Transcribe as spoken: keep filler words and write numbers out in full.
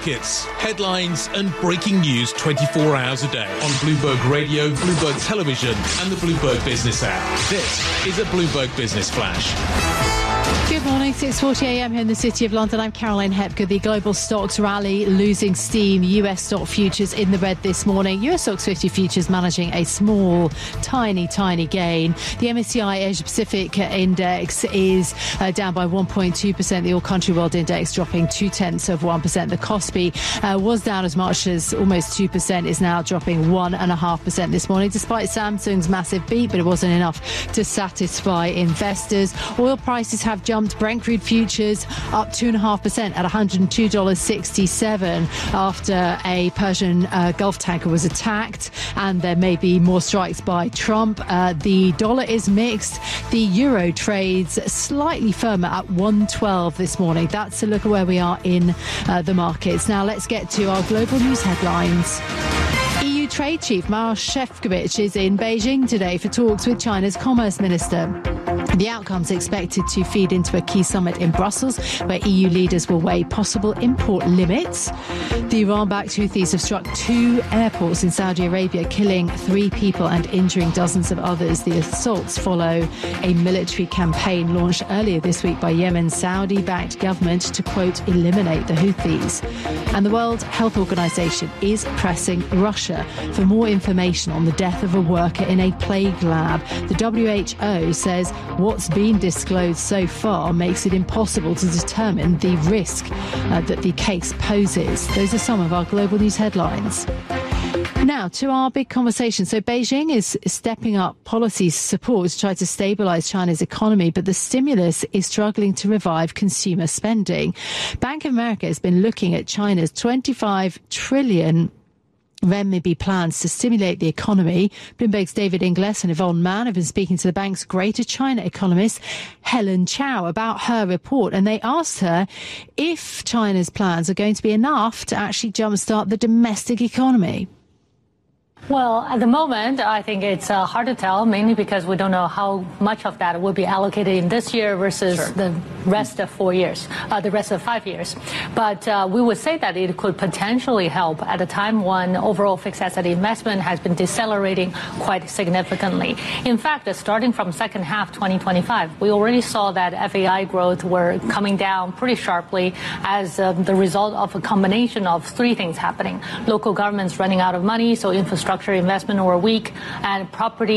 markets, headlines and breaking news twenty-four hours a day on Bloomberg Radio, Bloomberg Television and the Bloomberg Business app. This is a Bloomberg Business Flash. Good morning, six forty a m here in the City of London. I'm Caroline Hepker. The global stocks rally losing steam. U S stock futures in the red this morning. U S Stocks fifty futures managing a small, tiny, tiny gain. The M S C I Asia Pacific Index is uh, down by one point two percent. The All Country World Index dropping two tenths of one percent. The Kospi uh, was down as much as almost two percent, is now dropping one point five percent this morning, despite Samsung's massive beat, but it wasn't enough to satisfy investors. Oil prices have jumped. Brent crude futures up two point five percent at one hundred two dollars sixty-seven after a Persian uh, Gulf tanker was attacked, and there may be more strikes by Trump. Uh, the dollar is mixed. The euro trades slightly firmer at one twelve this morning. That's a look at where we are in uh, the markets. Now let's get to our global news headlines. E U Trade Chief Maroš Šefčovič is in Beijing today for talks with China's Commerce Minister. The outcome's expected to feed into a key summit in Brussels, where E U leaders will weigh possible import limits. The Iran-backed Houthis have struck two airports in Saudi Arabia, killing three people and injuring dozens of others. The assaults follow a military campaign launched earlier this week by Yemen's Saudi-backed government to, quote, eliminate the Houthis. And the World Health Organization is pressing Russia for more information on the death of a worker in a plague lab. The W H O says what's been disclosed so far makes it impossible to determine the risk uh, that the case poses. Those are some of our global news headlines. Now, to our big conversation. So Beijing is stepping up policy support to try to stabilise China's economy, but the stimulus is struggling to revive consumer spending. Bank of America has been looking at China's twenty-five trillion renminbi plans to stimulate the economy. Bloomberg's David Inglis and Yvonne Mann have been speaking to the bank's Greater China economist, Helen Chow, about her report. And they asked her if China's plans are going to be enough to actually jumpstart the domestic economy. Well, at the moment, I think it's uh, hard to tell, mainly because we don't know how much of that will be allocated in this year versus sure. the rest of four years, uh, the rest of five years. But uh, we would say that it could potentially help at a time when overall fixed asset investment has been decelerating quite significantly. In fact, uh, starting from second half twenty twenty-five, we already saw that F A I growth were coming down pretty sharply as uh, the result of a combination of three things happening. Local governments running out of money, so infrastructure investment were weak, and property